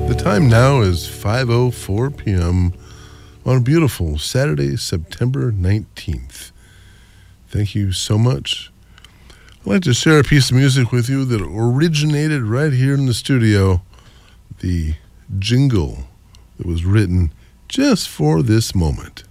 The time now is 5:04 p.m. on a beautiful Saturday, September 19th. Thank you so much. I'd like to share a piece of music with you that originated right here in the studio. The jingle that was written just for this moment.